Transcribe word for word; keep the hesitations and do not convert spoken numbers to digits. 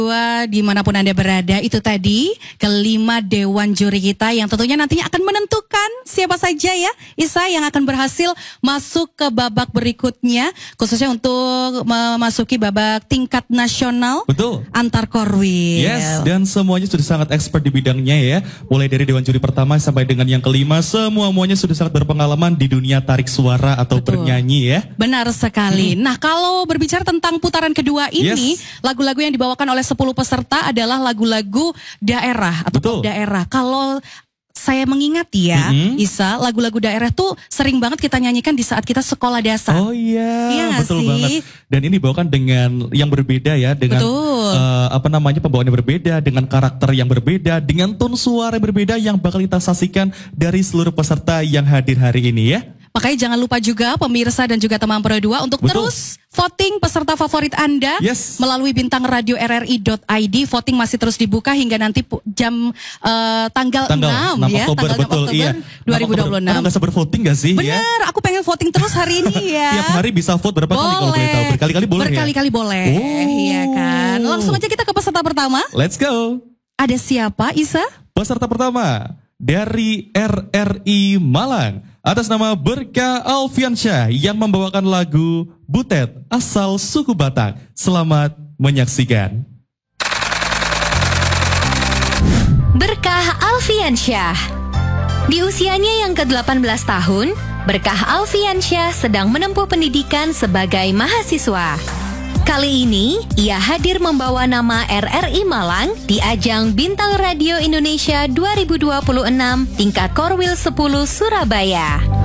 Dua dimanapun Anda berada, itu tadi kelima dewan juri kita yang tentunya nantinya akan menentukan siapa saja ya Isa yang akan berhasil masuk ke babak berikutnya, khususnya untuk memasuki babak tingkat nasional. Betul. Antar Korwil. Yes, dan semuanya sudah sangat expert di bidangnya ya. Mulai dari dewan juri pertama sampai dengan yang kelima, semua-muanya sudah sangat berpengalaman di dunia tarik suara atau Betul. bernyanyi ya. Benar sekali. Hmm. Nah, kalau berbicara tentang putaran kedua ini, yes. lagu-lagu yang dibawakan oleh sepuluh peserta adalah lagu-lagu daerah atau Betul. daerah. Kalau saya mengingat ya, mm-hmm. Isa, lagu-lagu daerah tuh sering banget kita nyanyikan di saat kita sekolah dasar. Oh iya, iya betul sih? banget. Dan ini dibawakan dengan yang berbeda ya, dengan uh, apa namanya pembawaan yang berbeda, dengan karakter yang berbeda, dengan tone suara yang berbeda yang bakal kita saksikan dari seluruh peserta yang hadir hari ini ya. Makanya jangan lupa juga pemirsa dan juga teman Pro dua untuk Betul. terus voting peserta favorit Anda yes. melalui bintang radio R R I dot I D. Voting masih terus dibuka hingga nanti jam uh, tanggal, tanggal enam, enam ya, Oktober, tanggal enam betul, Oktober iya. dua ribu dua puluh enam. Karena gak sabar voting gak sih? Bener, ya? Aku pengen voting terus hari ini ya. Tiap hari bisa vote berapa boleh. kali kalau boleh tahu? Berkali-kali boleh Berkali-kali ya? boleh, oh. iya kan. Langsung aja kita ke peserta pertama. Let's go. Ada siapa Isa? Peserta pertama dari R R I Malang atas nama Berkah Alfiansyah yang membawakan lagu Butet asal suku Batak. Selamat menyaksikan. Berkah Alfiansyah. Di usianya yang ke delapan belas tahun, Berkah Alfiansyah sedang menempuh pendidikan sebagai mahasiswa. Kali ini, ia hadir membawa nama R R I Malang di ajang Bintang Radio Indonesia dua ribu dua puluh enam tingkat Korwil sepuluh Surabaya.